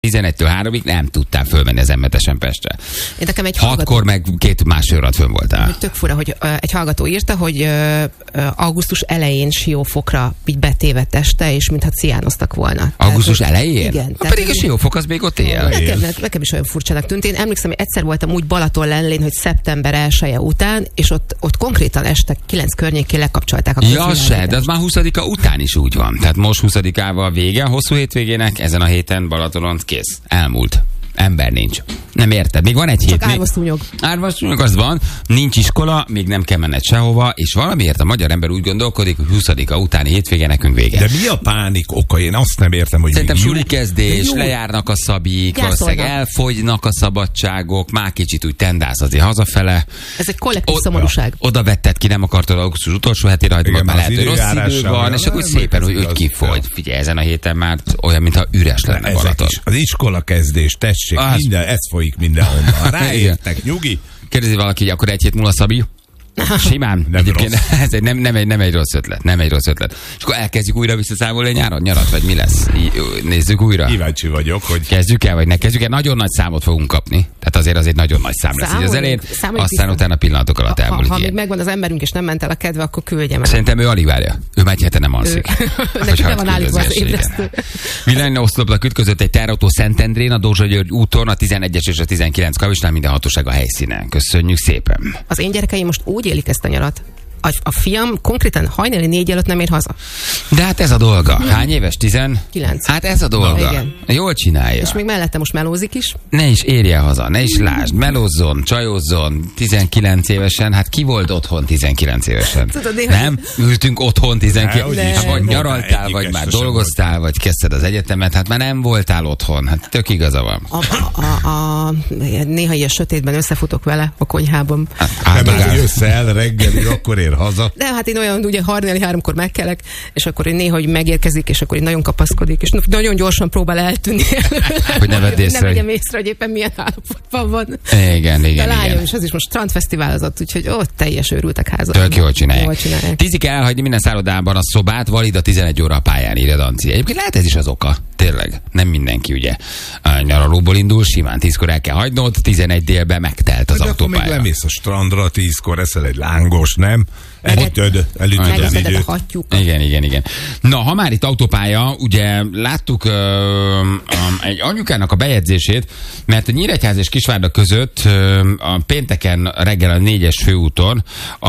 11-től 3-ig nem tudtál fölmenni az M7-esen Pestre. 6-kor meg 2,5 órát fönn voltál. Tök fura, hogy egy hallgató írta, hogy augusztus elején Siófokra így betévedt este, és mintha ciánoztak volna. Augusztus elején? Igen. Pedig a Siófok az még ott él. Nekem is olyan furcsának tűnt. Én emlékszem, hogy egyszer voltam úgy Balaton lellén, hogy szeptember 1-e után, és ott konkrétan este 9 környékén lekapcsolták a Ja, se, de az már 20-a után is úgy van. Tehát most 20-ával vége a hosszú hétvégének, ezen a héten Balatonon kész. Elmúlt. Ember nincs. Nem érted? Még van egy hét. Csak árvaszúnyog. Árvaszúnyog az van, nincs iskola, még nem kell menned sehova, és valamiért a magyar ember úgy gondolkodik, hogy 20-a utáni hétvége nekünk vége. De mi a pánik oka? Én azt nem értem, hogy szerintem sulikezdés, lejárnak a szabik, valószínűleg elfogynak a szabadságok, már kicsit úgy tendász azért hazafele. Ez egy kollektív szomorúság. Oda vetted ki, nem akartad augusztus utolsó hetére, hogy már lehet, hogy rossz idő van, és akkor szépen, hogy kifogy. Figyelj, ezen a héten már olyan, mintha üres lenne Balaton. Az iskola kezdés, tessék, minden, ez folyik mindenhonnan. Ráértek, nyugi. Kérdezi valaki, hogy akkor egy hét múlva Szabi? Simán. Ez nem egy rossz ötlet. Nem egy rossz ötlet. És akkor elkezdjük újra visszaszámolni a nyarat, vagy mi lesz? Nézzük újra. Kíváncsi vagyok, hogy... Kezdjük el, vagy ne kezdjük el. Nagyon nagy számot fogunk kapni. Tehát azért nagyon nagy szám lesz így az elején. Aztán utána pillanatok alatt elmúlik. Ha még megvan az emberünk, és nem ment el a kedve, akkor küldje meg. Szerintem ő alig várja. Ő már egy hete nem alszik. Neki nem van állítva az ébresztő. Villanyoszloplak ütközött egy teherautó Szentendrén, a Dózsa-György úton, a 11-es és a 19 kavisnál, minden hatóság a helyszínen. Köszönjük szépen. Az én gyerekeim most úgy élik ezt a nyarat. A fiam konkrétan hajnali 4 előtt nem ér haza. De hát ez a dolga. Hány éves? 19. Hát ez a dolga. Igen. Jól csinálja. És még mellette most melózik is. Ne is érje haza, ne is lásd, melózzon, csajozzon, 19 évesen. Hát ki volt otthon 19 évesen? Tudod, nem? Ültünk otthon 19. Hát vagy nyaraltál, vagy már dolgoztál, vagy kezdted az egyetemet, hát már nem voltál otthon. Hát tök igaza van. Néha ilyen sötétben összefutok vele a konyhában. Hát már jössz el reggelig, akkor ér haza. De hát én olyan, ugye 3-kor megkelek, és akkor én néha, hogy megérkezik, és akkor én nagyon kapaszkodik, és nagyon gyorsan próbál eltűnni. Hogy ne vedd észre. Ne vegyem észre, hogy éppen milyen állapotban van. Igen. A lányom is, az is most strandfesztiválozott, úgyhogy ott teljes őrültek házat. Tök jól csinálják. Tízig elhagyni minden szállodában a szobát, valid a 11 óra a pályán, írja Danci. Egyébként lehet ez is az oka. Tényleg. Nem mindenki ugye a nyaralóból indul, simán 10-kor el kell hagynod, 11 délben megtelt az autópálya. De akkor még lemész a strandra, 10-kor eszel egy lángos, nem? Elütöd az időt. Igen. Na, ha már itt autópálya, ugye láttuk egy anyukának a bejegyzését, mert a Nyíregyháza és Kisvárda között a pénteken reggel a 4-es főúton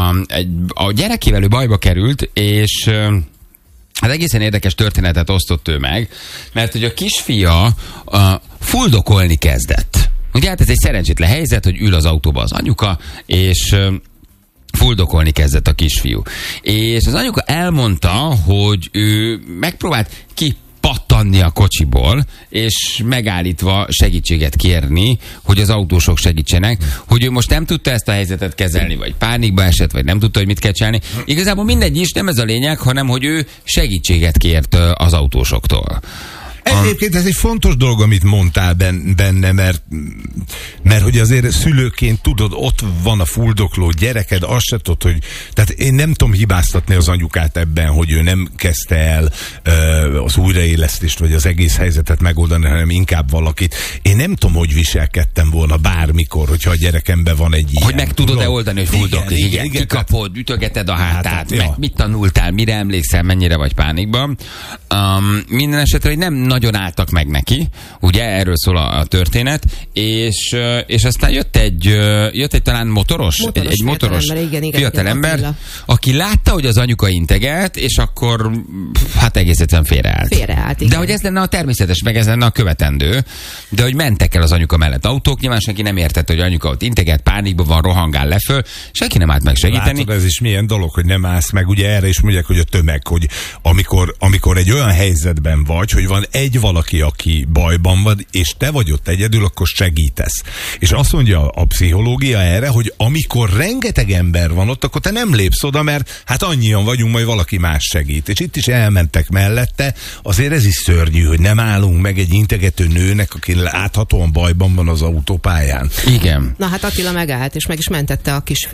a gyerekével ő bajba került, és hát egészen érdekes történetet osztott ő meg, mert hogy a kisfia fuldokolni kezdett. Ugye hát ez egy szerencsétlen helyzet, hogy ül az autóba az anyuka, és fuldokolni kezdett a kisfiú. És az anyuka elmondta, hogy ő megpróbált pattanni a kocsiból, és megállítva segítséget kérni, hogy az autósok segítsenek, hogy ő most nem tudta ezt a helyzetet kezelni, vagy pánikba esett, vagy nem tudta, hogy mit kell csinálni. Igazából mindegy is, nem ez a lényeg, hanem hogy ő segítséget kért az autósoktól. Egyébként ez egy fontos dolog, amit mondtál benne, mert hogy azért szülőként tudod, ott van a fuldokló gyereked, azt se tudod, hogy... Tehát én nem tudom hibáztatni az anyukát ebben, hogy ő nem kezdte el az újraélesztést, vagy az egész helyzetet megoldani, hanem inkább valakit. Én nem tudom, hogy viselkedtem volna bármikor, hogyha a gyerekemben van egy ilyen... Hogy meg tudod-e oldani, hogy fuldokli? Igen, kikapod, ütögeted a hátát, meg mit tanultál, mire emlékszel, mennyire vagy pánikban. Minden esetre, hogy nem nagyon álltak meg neki, ugye, erről szól a történet, és aztán jött egy talán motoros fiatalember, aki látta, hogy az anyuka integet, és akkor hát egész egyszerűen félreállt. De hogy ez lenne a természetes, meg ez lenne a követendő, de hogy mentek el az anyuka mellett autók, nyilván senki nem értette, hogy anyuka ott integet, pánikban van, rohangál leföl, senki nem állt meg segíteni. Látod, ez is milyen dolog, hogy nem állsz meg, ugye erre is mondják, hogy a tömeg, hogy amikor egy olyan helyzetben vagy, hogy van egy valaki, aki bajban van, és te vagy ott egyedül, akkor segítesz. És azt mondja a pszichológia erre, hogy amikor rengeteg ember van ott, akkor te nem lépsz oda, mert hát annyian vagyunk, majd valaki más segít. És itt is elmentek mellette, azért ez is szörnyű, hogy nem állunk meg egy integető nőnek, aki láthatóan bajban van az autópályán. Igen. Na hát Attila megállt, és meg is mentette a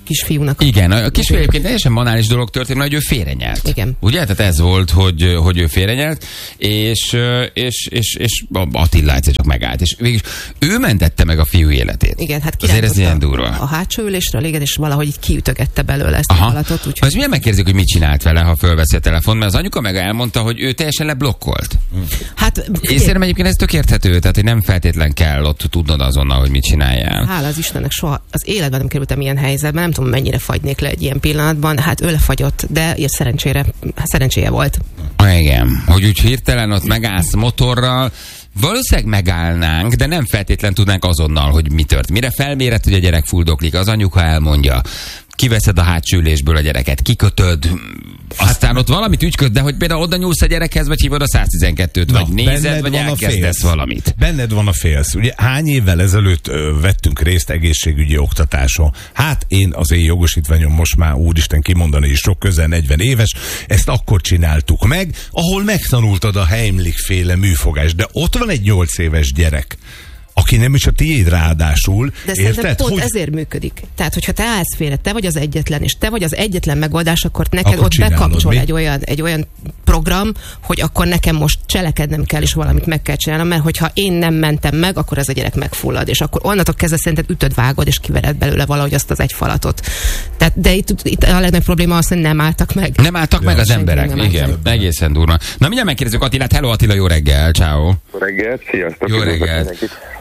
kisfiúnak. Igen, a kisfiú egyébként teljesen banális dolog történt, hogy ő félrenyelt. Igen. Ugye? Tehát ez volt, hogy ő félrenyelt, és Attila egyszer csak megállt. És végülis ő mentette meg a fiú életét. Igen, hát azért ez ilyen durva. A hátsó ülésről, igen, és valahogy így kiütögette belőle ezt a halatot. Úgyhogy... Az milyen megkérdezik, hogy mit csinált vele, ha fölveszi a telefon, mert az anyuka meg elmondta, hogy ő teljesen leblokkolt. Hát, és szerintem egyébként ez tök érthető, tehát hogy nem feltétlen kell ott tudnod azonnal, hogy mit csináljál. Hála az Istennek, soha az életben nem kerültem ilyen helyzetben, nem tudom, mennyire fagynék le egy ilyen pillanatban, hát ő lefagyott, de szerencséje volt. Igen, hogy úgy hirtelen ott megállsz motorral, valószínűleg megállnánk, de nem feltétlen tudnánk azonnal, hogy mi tört. Mire felméred, hogy a gyerek fuldoklik, az anyuka elmondja. Kiveszed a hátsó ülésből a gyereket, kikötöd, aztán ott valamit ügyköd, de hogy például oda nyúlsz a gyerekhez, vagy hívod a 112-t, vagy nézed, vagy elkezdesz valamit. Benned van a félsz. Ugye hány évvel ezelőtt vettünk részt egészségügyi oktatáson? Hát én az én jogosítványom most már úristen kimondani is sok, közel 40 éves, ezt akkor csináltuk meg, ahol megtanultad a Heimlich-féle műfogást, de ott van egy 8 éves gyerek, aki nem is a tiéd ráadásul. De szerintem pont ezért működik. Tehát, hogyha te állsz félre, te vagy az egyetlen, és te vagy az egyetlen megoldás, akkor neked akkor ott bekapcsol egy olyan program, hogy akkor nekem most cselekednem kell, és valamit meg kell csinálnom, mert hogyha én nem mentem meg, akkor ez a gyerek megfullad, és akkor onnantól kezdve szerinted ütöd, vágod, és kivered belőle valahogy azt az egy falatot. Tehát, de itt a legnagyobb probléma az, hogy nem álltak meg. Nem álltak meg az emberek, igen. Egészen durva. Na, mindjárt megkérdezzük Attilát. Hello Attila, jó reggel, ciao. Jó reggelt, sziasztok. Jó reggelt.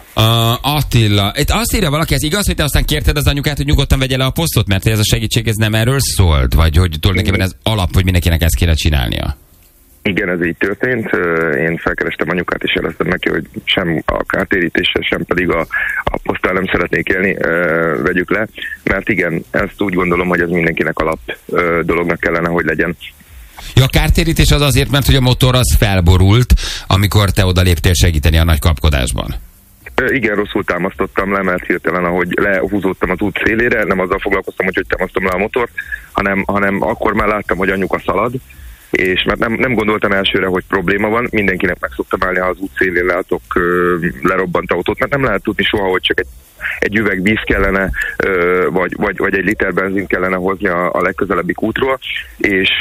Attila, itt azt írja valaki, ez igaz, hogy te aztán kérted az anyukát, hogy nyugodtan vegye le a posztot, mert ez a segítség ez nem erről szólt, vagy hogy tulajdonképpen ez alap, hogy mindenkinek ezt kéne csinálnia? Igen, ez így történt. Én felkerestem anyukát, és jeleztem neki, hogy sem a kártérítéssel, sem pedig a poszttal nem szeretnék élni, vegyük le, mert igen, ezt úgy gondolom, hogy ez mindenkinek alap dolognak kellene, hogy legyen. Ja, a kártérítés az azért, mert hogy a motor az felborult, amikor te oda léptél segíteni a nagy kapkodásban. Igen, rosszul támasztottam le, mert hirtelen, ahogy lehúzódtam az út szélére, nem azzal foglalkoztam, hogy támasztom le a motort, hanem akkor már láttam, hogy anyuka szalad, és mert nem gondoltam elsőre, hogy probléma van, mindenkinek meg szoktam állni, ha az út szélén látok lerobbant autót, mert nem lehet tudni soha, hogy csak egy üveg víz kellene, vagy egy liter benzin kellene hozni a legközelebbi útról, és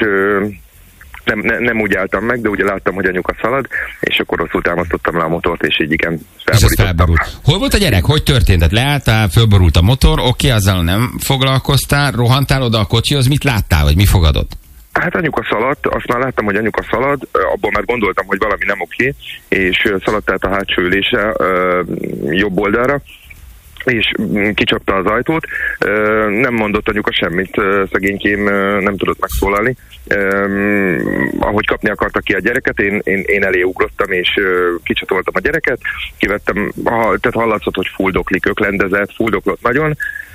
nem úgy álltam meg, de ugye láttam, hogy anyuka szalad, és akkor rosszul támasztottam le a motort, és így igen, felborítottam. Hol volt a gyerek? Hogy történt? Tehát leálltál, fölborult a motor, oké, azzal nem foglalkoztál, rohantál oda a kocsihoz, mit láttál, vagy mi fogadott? Hát anyuka szaladt, azt már láttam, hogy anyuka szalad, abban már gondoltam, hogy valami nem oké, és szaladt át a hátsó ülése jobb oldalra, és kicsapta az ajtót. Nem mondott anyuka semmit, szegénykém nem tudott megszólalni. Ahogy kapni akarta ki a gyereket, én elé ugrottam, és kicsatoltam a gyereket, kivettem, tehát hallatszott, hogy fuldoklik, öklendezett, fuldoklott nagyon.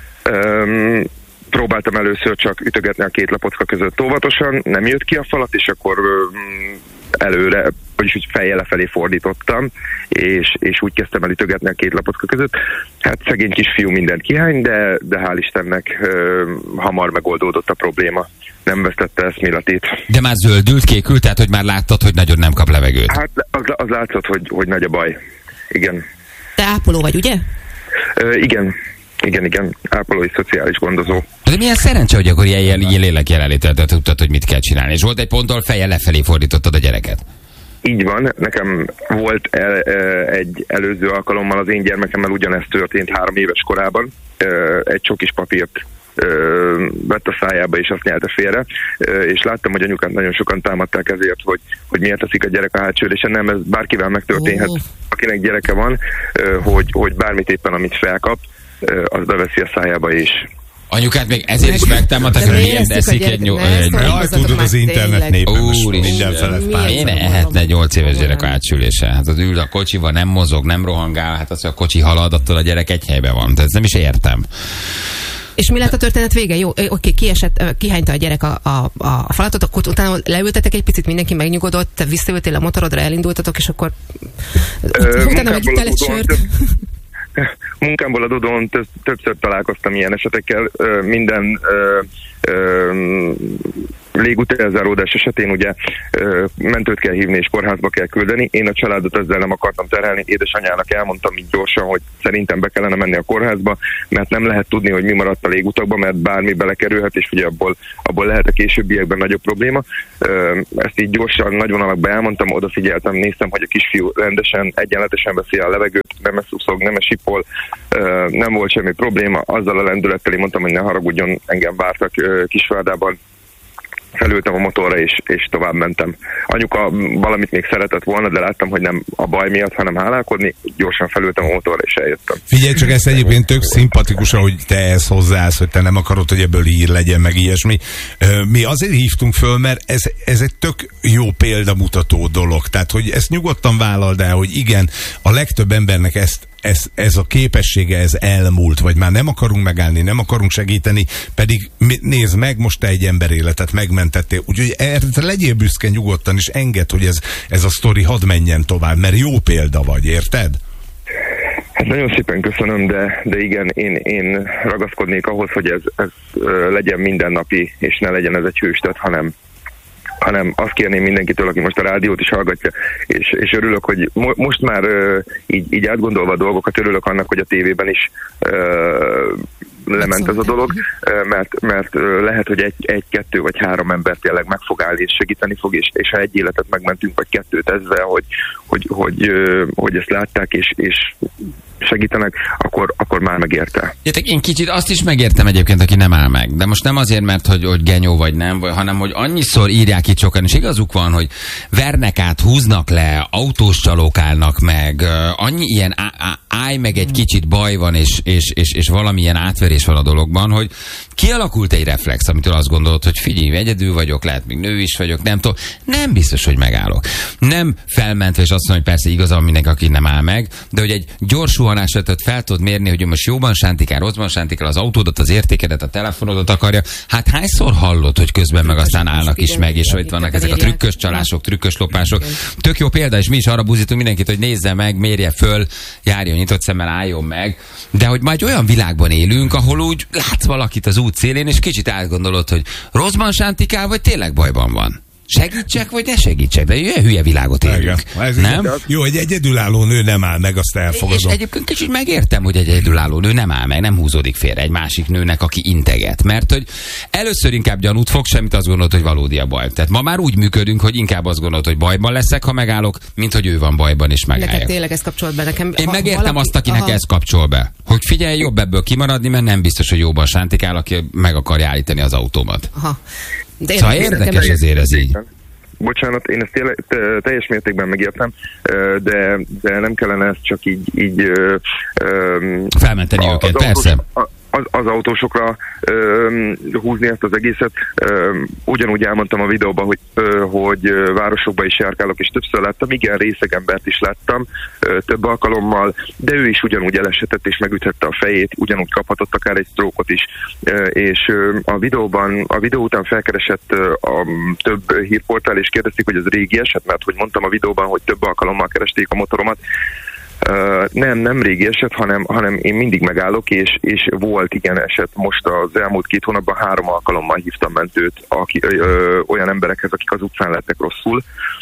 Próbáltam először csak ütögetni a két lapocka között óvatosan, nem jött ki a falat, és akkor előre, vagyis úgy fejjel lefelé fordítottam, és úgy kezdtem el ütögetni a két lapocka között. Hát szegény kisfiú mindent kihány, de hál' Istennek hamar megoldódott a probléma. Nem vesztette eszméletét. De már zöldült, kékült, tehát hogy már láttad, hogy nagyon nem kap levegőt? Hát az látszott, hogy nagy a baj. Igen. Te ápoló vagy, ugye? Igen. Igen, ápolói szociális gondozó. De milyen szerencse, hogy akkor ilyen lélek jelenlétet tudtad, hogy mit kell csinálni. És volt egy ponttól feje lefelé fordítottad a gyereket. Így van, nekem volt egy előző alkalommal az én gyermekemmel ugyanezt történt 3 éves korában. Egy csokis papírt vett a szájába, és azt nyelte félre, és láttam, hogy anyukát nagyon sokan támadták ezért, hogy miért teszik a gyerek a hátsó ülésen. Nem, ez bárkivel megtörténhet, akinek gyereke van, hogy bármit éppen, amit felkap, az beveszi a szájába is. Anyukát még ezért is megtámadtak, hogy miért eszik egy tudod, az internet népen mindenfele pár. Én ehetne egy 8 éves gyerek a hátsülése. Hát az ül a kocsival, nem mozog, nem rohangál, hát az, hogy a kocsi halad, attól a gyerek egy helyben van. Tehát nem is értem. És mi lett a történet vége? Jó, oké, kihányta a gyerek a falatot, akkor utána leültetek egy picit, mindenki megnyugodott, te visszaültél a motorodra, elindultatok, és akkor utána meg itt el egy sört. munkámból adódóan többször találkoztam ilyen esetekkel, minden légútelzáródás esetén ugye mentőt kell hívni és kórházba kell küldeni. Én a családot ezzel nem akartam terhelni. Édesanyjának elmondtam így gyorsan, hogy szerintem be kellene menni a kórházba, mert nem lehet tudni, hogy mi maradt a légutakban, mert bármi belekerülhet, és ugye abból lehet a későbbiekben nagyobb probléma. Ezt így gyorsan, nagy vonalakban elmondtam, odafigyeltem, néztem, hogy a kisfiú rendesen, egyenletesen veszi a levegőt, nem eszuszog, nem esipol, nem volt semmi probléma. Azzal a lendülettel én mondtam, hogy ne haragudjon, engem vártak Kisvárdában. Felültem a motorra, és tovább mentem. Anyuka valamit még szeretett volna, de láttam, hogy nem a baj miatt, hanem hálálkodni. Gyorsan felültem a motorra, és eljöttem. Figyelj csak, ez egyébként tök szimpatikus, hogy te ezt hozzáállsz, hogy te nem akarod, hogy ebből hír legyen, meg ilyesmi. Mi azért hívtunk föl, mert ez egy tök jó példamutató dolog. Tehát, hogy ezt nyugodtan vállald el, hogy igen, a legtöbb embernek ez a képessége, ez elmúlt, vagy már nem akarunk megállni, nem akarunk segíteni, pedig nézd meg, most te egy ember életet megmentettél. Úgyhogy erre legyél büszke nyugodtan, és engedd, hogy ez a sztori hadd menjen tovább, mert jó példa vagy, érted? Hát nagyon szépen köszönöm, de igen, én ragaszkodnék ahhoz, hogy ez legyen mindennapi, és ne legyen ez egy hőstet, hanem azt kérném mindenkitől, aki most a rádiót is hallgatja, és örülök, hogy most már így átgondolva a dolgokat, örülök annak, hogy a tévében is lement ez a dolog, mert lehet, hogy egy, kettő vagy három ember tényleg meg fog állni és segíteni fog, és ha egy életet megmentünk, vagy kettőt ezzel, hogy ezt látták, és segítenek, akkor már megérte. Én kicsit azt is megértem egyébként, aki nem áll meg. De most nem azért, mert hogy genyó vagy nem, hanem hogy annyiszor írják itt sokan, és igazuk van, hogy vernek át, húznak le, autós csalók állnak meg, annyi ilyen állj meg egy kicsit baj van, és valamilyen átverés van a dologban, hogy kialakult egy reflex, amitől azt gondolod, hogy figyelj, egyedül vagyok, lehet még nő is vagyok, nem tudom, nem biztos, hogy megállok. Nem felmentve, és azt mondom, hogy persze igazán mindenki, aki nem áll meg, de hogy egy gyors suhanásra fel tudod mérni, hogy most jóban sántikál, rosszban sántikál, az autódat, az értékedet, a telefonodat akarja. Hát hányszor hallod, hogy közben meg aztán állnak is meg, és itt vannak ezek a trükkös csalások, trükkös lopások. Tök jó példa, és mi is arra buzítunk mindenkit, hogy nézze meg, mérje föl, járjon nyitott szemmel, álljon meg. De hogy majd olyan világban élünk, ahol úgy látsz valakit az út szélén, és kicsit átgondolod, hogy rosszban sántikál, vagy tényleg bajban van. Segítsek, vagy ne segítsek, de ilyen hülye világot élünk. Nem? Jó, egy egyedülálló nő nem áll meg, azt elfogadom. És egyébként kicsit megértem, hogy egy egyedülálló nő nem áll meg, nem húzódik félre egy másik nőnek, aki integet. Mert hogy először inkább gyanút fog, semmit azt gondolod, hogy valódi a baj. Tehát ma már úgy működünk, hogy inkább azt gondolod, hogy bajban leszek, ha megállok, mint hogy ő van bajban, és megállok. Neked tényleg ez kapcsol be nekem. Én megértem azt, akinek ez kapcsol be. Hogy figyelj, jobb ebből kimaradni, mert nem biztos, hogy jóban sántikál, aki meg akarja állítani az autómat. Aha. De szóval érdekes ezért ez így. Bocsánat, én ezt teljes mértékben megértem, de nem kellene ezt csak így felmenteni őket, persze. Az autósokra húzni ezt az egészet. Ugyanúgy elmondtam a videóban, hogy városokban is járkálok, és többször láttam, igen, részeg embert is láttam több alkalommal, de ő is ugyanúgy elesetett és megüthette a fejét, ugyanúgy kaphatott akár egy sztrókot is. És a videó után felkeresett a több hírportál, és kérdezték, hogy ez régi eset, mert hogy mondtam a videóban, hogy több alkalommal keresték a motoromat. Nem régi eset, hanem én mindig megállok, és volt igen eset. Most az elmúlt 2 hónapban 3 alkalommal hívtam mentőt olyan emberekhez, akik az utcán lettek rosszul,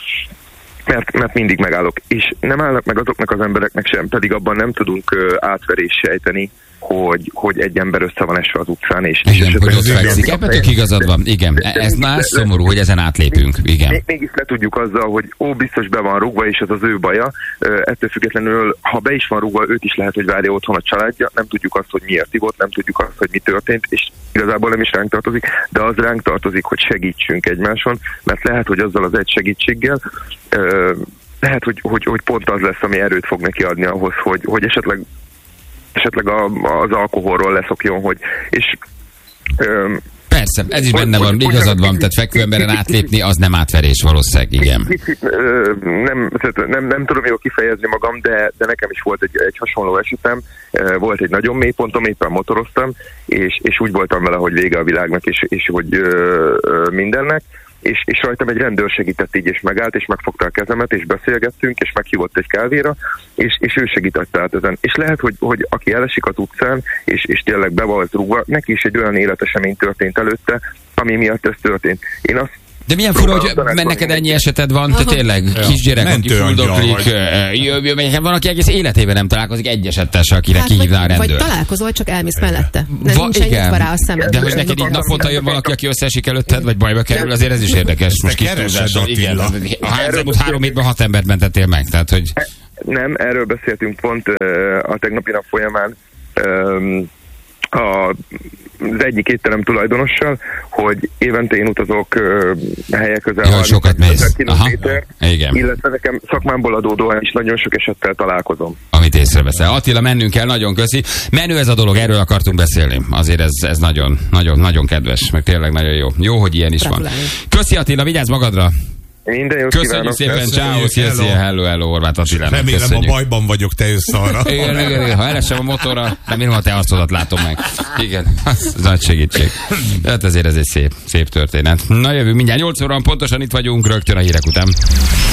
mert mindig megállok. És nem állnak meg azoknak az embereknek sem, pedig abban nem tudunk átverést sejteni, hogy egy ember össze van esve az utcán, és igen, hogy ott fekszik. Ebben tök igazad van. Igen, ez már szomorú, hogy ezen átlépünk. Igen. Mégis le tudjuk azzal, hogy biztos be van rúgva, és ez az ő baja. Ettől függetlenül, ha be is van rúgva, őt is lehet, hogy várja otthon a családja. Nem tudjuk azt, hogy miért ivott, nem tudjuk azt, hogy mi történt, és igazából nem is ránk tartozik, de az ránk tartozik, hogy segítsünk egymáson, mert lehet, hogy azzal az egy segítséggel lehet, hogy pont az lesz, ami erőt fog neki adni ahhoz, hogy esetleg az alkoholról leszokjon, és persze, ez is benne van, igazad van, tehát fekvőemberen átlépni, az nem átverés valószínűleg, igen. Nem tudom jól kifejezni magam, de nekem is volt egy hasonló esetem, volt egy nagyon mély pontom, éppen motoroztam, és úgy voltam vele, hogy vége a világnak, és hogy mindennek, és rajtam egy rendőr segített így, és megállt, és megfogta a kezemet, és beszélgettünk, és meghívott egy kávéra, és ő segített át ezen. És lehet, hogy aki elesik az utcán, és tényleg be volt rúgva, neki is egy olyan életesemény történt előtte, ami miatt ez történt. Én azt de milyen fura, hogy neked ennyi eseted van, te tényleg kisgyerek, aki fuldoklik, van, aki egész életében nem találkozik egy esettel se, akire kihívná a rendőr. Vagy találkozol, csak elmész mellette. Nincs nyitva rá a szemed. De hogy neked így naponta jön valaki, aki összeesik előtted, vagy bajba kerül, azért ez is érdekes. Most keresed, Attila. Az elmúlt 3 évben 6 embert mentettél meg, tehát hogy... Nem, erről beszéltünk pont a tegnapi nap folyamán az egyik étterem tulajdonossal, hogy évente én utazok helyek közel 30 kilométer, illetve nekem szakmámból adódóan is nagyon sok esettel találkozom. Amit észreveszel. Attila, mennünk kell, nagyon köszi. Menő ez a dolog, erről akartunk beszélni. Azért ez nagyon, nagyon, nagyon kedves, meg tényleg nagyon jó. Jó, hogy ilyen is van. Köszi Attila, vigyázz magadra! Minden jót köszönjük szépen, ciao, szia, hello, Horváth Attilának. Remélem köszönjük. A bajban vagyok, te jössz arra. Igen, ha elesem a motorra, remélem, ha te arcodat látom meg. Igen, az nagy segítség. Hát ezért ez egy szép történet. Na jövünk mindjárt 8 óra pontosan itt vagyunk, rögtön a hírek után.